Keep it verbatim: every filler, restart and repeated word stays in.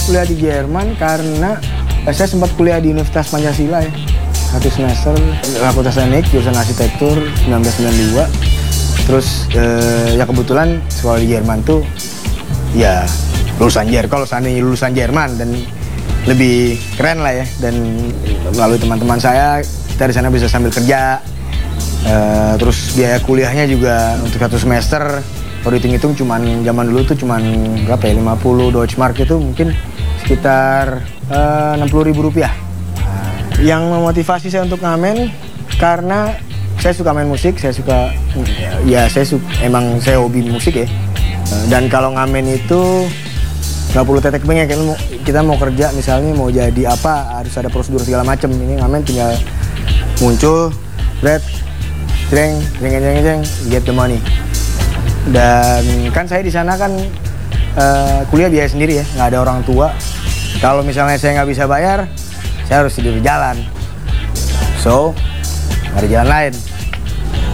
kuliah di Jerman karena eh, saya sempat kuliah di Universitas Pancasila ya. Satu semester, Fakultas Teknik, jurusan Arsitektur seribu sembilan ratus sembilan puluh dua. Terus eh, ya kebetulan sekolah di Jerman tuh ya lulusan Jerman. Kalau seandainya lulusan Jerman dan lebih keren lah ya. Dan melalui teman-teman saya, kita di sana bisa sambil kerja. Uh, terus biaya kuliahnya juga untuk satu semester kalau dihitung-hitung cuman zaman dulu tuh cuman berapa ya, lima puluh Deutschmark itu mungkin sekitar uh, enam puluh ribu rupiah. Uh, yang memotivasi saya untuk ngamen karena saya suka main musik, saya suka ya saya suka, emang saya hobi musik ya. Uh, dan kalau ngamen itu nggak perlu tetek bengek, kita mau kerja misalnya mau jadi apa harus ada prosedur segala macam. Ini ngamen tinggal muncul, red jreng, jreng, jreng, jreng, get the money. Dan kan saya di sana kan uh, kuliah biaya sendiri ya, nggak ada orang tua. Kalau misalnya saya nggak bisa bayar, saya harus tidur di jalan. So, nggak ada jalan lain.